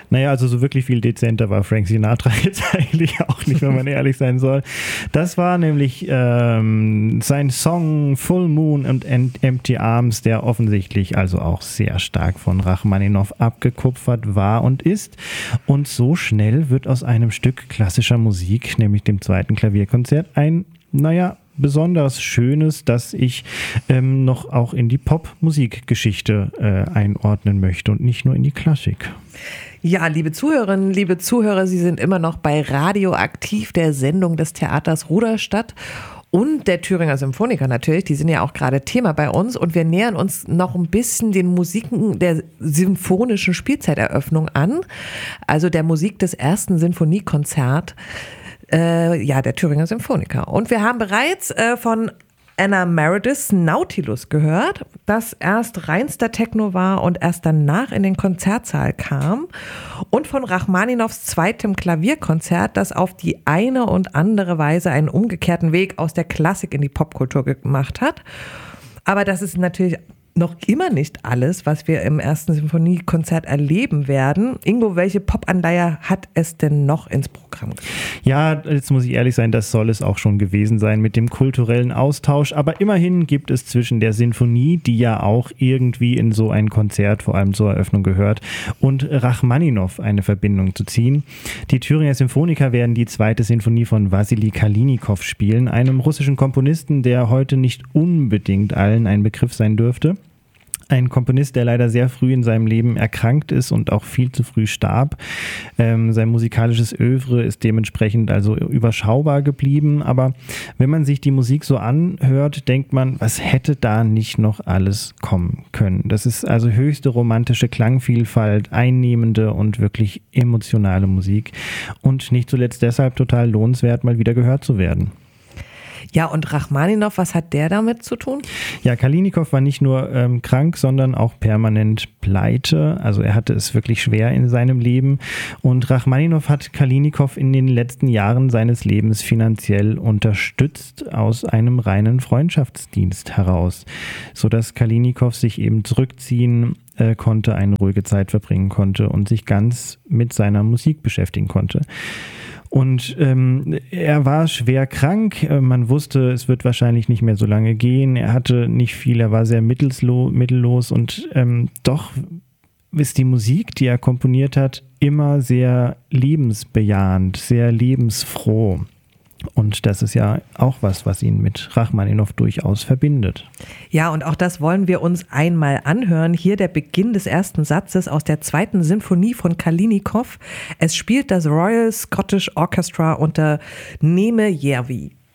Naja, also so wirklich viel dezenter war Frank Sinatra jetzt eigentlich auch nicht, wenn man ehrlich sein soll. Das war nämlich sein Song Full Moon und Empty Arms, der offensichtlich also auch sehr stark von Rachmaninow abgekupfert war und ist. Und so schnell wird aus einem Stück klassischer Musik, nämlich dem zweiten Klavierkonzert, ein, besonders Schönes, das ich noch auch in die Popmusikgeschichte einordnen möchte und nicht nur in die Klassik. Ja, liebe Zuhörerinnen, liebe Zuhörer, Sie sind immer noch bei Radioaktiv, der Sendung des Theaters Ruderstadt. Und der Thüringer Symphoniker natürlich, die sind ja auch gerade Thema bei uns und wir nähern uns noch ein bisschen den Musiken der symphonischen Spielzeiteröffnung an, also der Musik des ersten Sinfoniekonzerts, der Thüringer Symphoniker. Und wir haben bereits von Anna Merediths Nautilus gehört, das erst reinster Techno war und erst danach in den Konzertsaal kam, und von Rachmaninows zweitem Klavierkonzert, das auf die eine und andere Weise einen umgekehrten Weg aus der Klassik in die Popkultur gemacht hat. Aber das ist natürlich noch immer nicht alles, was wir im ersten Symphoniekonzert erleben werden. Ingo, welche Popanleihe hat es denn noch ins Programm gebracht? Ja, jetzt muss ich ehrlich sein, das soll es auch schon gewesen sein mit dem kulturellen Austausch. Aber immerhin gibt es zwischen der Sinfonie, die ja auch irgendwie in so ein Konzert, vor allem zur Eröffnung gehört, und Rachmaninow eine Verbindung zu ziehen. Die Thüringer Symphoniker werden die zweite Sinfonie von Wassily Kalynikow spielen, einem russischen Komponisten, der heute nicht unbedingt allen ein Begriff sein dürfte. Ein Komponist, der leider sehr früh in seinem Leben erkrankt ist und auch viel zu früh starb. Sein musikalisches Œuvre ist dementsprechend also überschaubar geblieben. Aber wenn man sich die Musik so anhört, denkt man, was hätte da nicht noch alles kommen können? Das ist also höchste romantische Klangvielfalt, einnehmende und wirklich emotionale Musik. Und nicht zuletzt deshalb total lohnenswert, mal wieder gehört zu werden. Ja, und Rachmaninow, was hat der damit zu tun? Ja, Kalynikow war nicht nur krank, sondern auch permanent pleite. Also er hatte es wirklich schwer in seinem Leben. Und Rachmaninow hat Kalynikow in den letzten Jahren seines Lebens finanziell unterstützt aus einem reinen Freundschaftsdienst heraus, sodass Kalynikow sich eben zurückziehen konnte, eine ruhige Zeit verbringen konnte und sich ganz mit seiner Musik beschäftigen konnte. Und er war schwer krank, man wusste, es wird wahrscheinlich nicht mehr so lange gehen, er hatte nicht viel, er war sehr mittellos und doch ist die Musik, die er komponiert hat, immer sehr lebensbejahend, sehr lebensfroh. Und das ist ja auch was ihn mit Rachmaninow durchaus verbindet. Ja, und auch das wollen wir uns einmal anhören. Hier der Beginn des ersten Satzes aus der zweiten Sinfonie von Kalynikow. Es spielt das Royal Scottish Orchestra unter Neme Järvi.